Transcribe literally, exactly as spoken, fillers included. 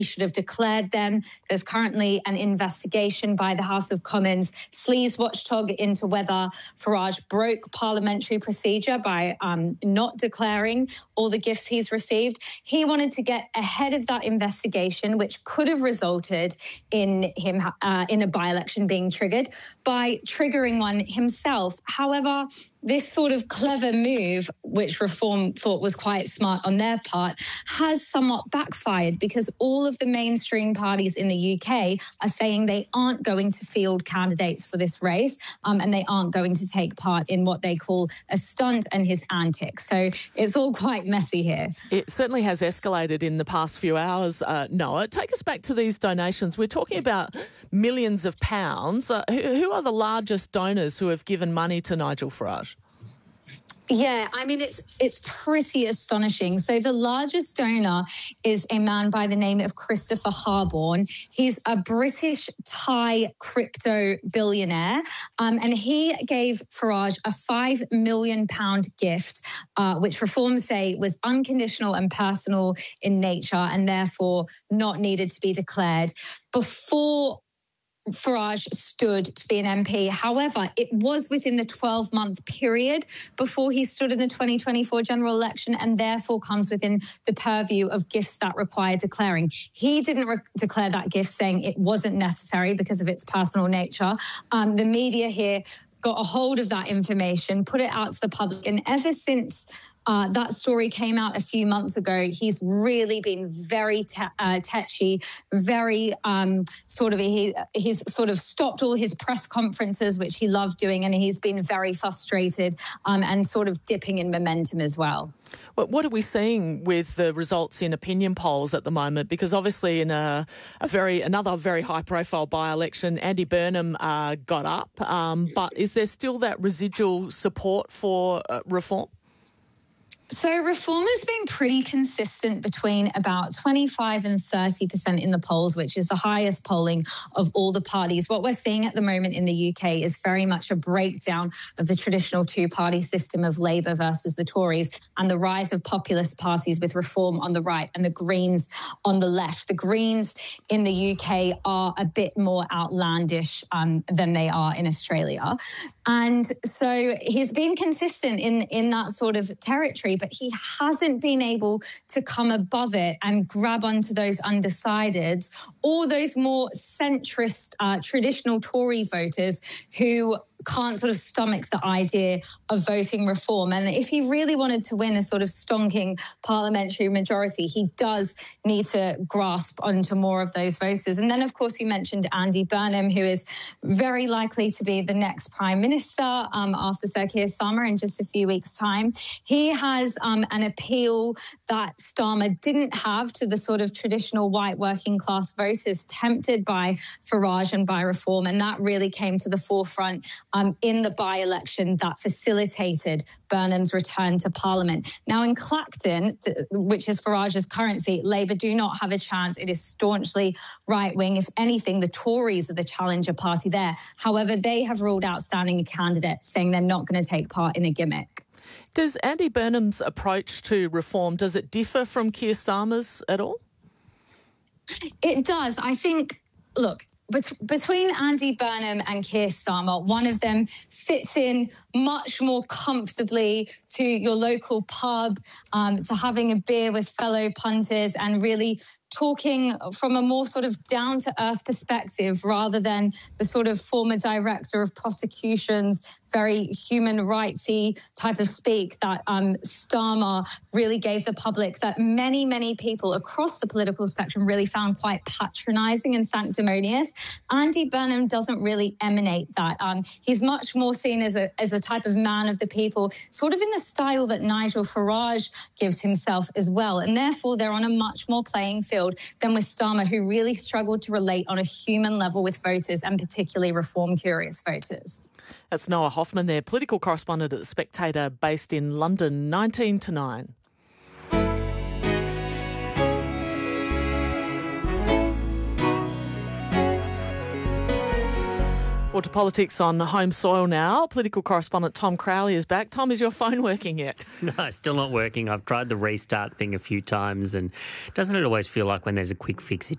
He should have declared them. There's currently an investigation by the House of Commons Sleaze watchdog into whether Farage broke parliamentary procedure by um, not declaring all the gifts he's received. He wanted to get ahead of that investigation, which could have resulted in him uh, in a by-election being triggered, by triggering one himself. However, this sort of clever move, which Reform thought was quite smart on their part, has somewhat backfired because all of the mainstream parties in the U K are saying they aren't going to field candidates for this race um, and they aren't going to take part in what they call a stunt and his antics. So it's all quite messy here. It certainly has escalated in the past few hours, uh, Noah. Take us back to these donations. We're talking about millions of pounds. Uh, who, who are the largest donors who have given money to Nigel Farage? Yeah, I mean, it's it's pretty astonishing. So the largest donor is a man by the name of Christopher Harborne. He's a British Thai crypto billionaire, um, and he gave Farage a five million pound gift, uh, which Reform say was unconditional and personal in nature and therefore not needed to be declared before Farage stood to be an M P. However, it was within the twelve-month period before he stood in the twenty twenty-four general election and therefore comes within the purview of gifts that require declaring. He didn't re- declare that gift, saying it wasn't necessary because of its personal nature. Um, the media here got a hold of that information, put it out to the public, and ever since Uh, that story came out a few months ago, he's really been very te- uh, tetchy, very um, sort of, he, he's sort of stopped all his press conferences, which he loved doing, and he's been very frustrated um, and sort of dipping in momentum as well. Well, what are we seeing with the results in opinion polls at the moment? Because obviously in a, a very another very high-profile by-election, Andy Burnham uh, got up, um, but is there still that residual support for uh, Reform? So Reform has been pretty consistent between about twenty-five and thirty percent in the polls, which is the highest polling of all the parties. What we're seeing at the moment in the U K is very much a breakdown of the traditional two-party system of Labour versus the Tories and the rise of populist parties with Reform on the right and the Greens on the left. The Greens in the U K are a bit more outlandish um, than they are in Australia. And so he's been consistent in, in that sort of territory, but he hasn't been able to come above it and grab onto those undecideds or those more centrist, uh, traditional Tory voters who can't sort of stomach the idea of voting Reform. And if he really wanted to win a sort of stonking parliamentary majority, he does need to grasp onto more of those voters. And then, of course, you mentioned Andy Burnham, who is very likely to be the next Prime Minister um, after Sir Keir Starmer in just a few weeks' time. He has um, an appeal that Starmer didn't have to the sort of traditional white working class voters tempted by Farage and by Reform. And that really came to the forefront Um, in the by-election that facilitated Burnham's return to Parliament. Now, in Clacton, th- which is Farage's current seat, Labour do not have a chance. It is staunchly right-wing. If anything, the Tories are the challenger party there. However, they have ruled out standing a candidate, saying they're not going to take part in a gimmick. Does Andy Burnham's approach to Reform, does it differ from Keir Starmer's at all? It does. I think, look, Bet- between Andy Burnham and Keir Starmer, one of them fits in much more comfortably to your local pub, um, to having a beer with fellow punters and really talking from a more sort of down-to-earth perspective rather than the sort of former director of prosecutions, very human rightsy type of speak that um, Starmer really gave the public, that many, many people across the political spectrum really found quite patronising and sanctimonious. Andy Burnham doesn't really emanate that. Um, he's much more seen as a, as a type of man of the people, sort of in the style that Nigel Farage gives himself as well. And therefore, they're on a much more playing field than with Starmer, who really struggled to relate on a human level with voters and particularly reform-curious voters. That's Noah Hoffman there, political correspondent at The Spectator, based in London, nineteen to nine. Well, forward to politics on home soil now. Political correspondent Tom Crowley is back. Tom, is your phone working yet? No, still not working. I've tried the restart thing a few times, and doesn't it always feel like when there's a quick fix, it